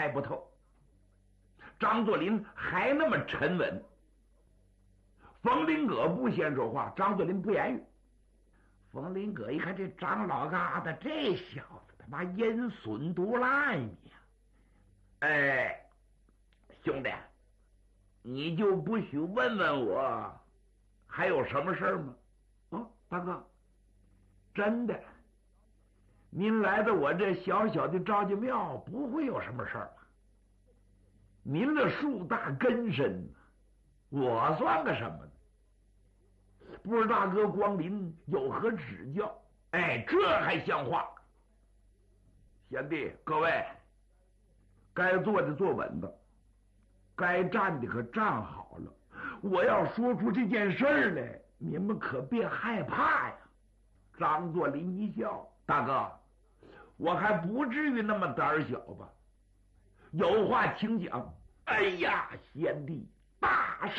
猜不透。张作霖还那么沉稳。冯林阁不先说话，张作霖不言语。冯林阁一看这张老疙瘩，这小子他妈阴损毒烂呀！哎，兄弟，你就不许问问我还有什么事儿吗？哦，大哥，真的，您来到我这小小的赵家庙，不会有什么事儿吧？您的树大根深，我算个什么呢？不知大哥光临有何指教？哎，这还像话？贤弟，各位，该坐的坐稳的，该站的可站好了。我要说出这件事儿来，你们可别害怕呀。张作霖一笑，大哥，我还不至于那么胆小吧？有话请讲。哎呀，贤弟，大事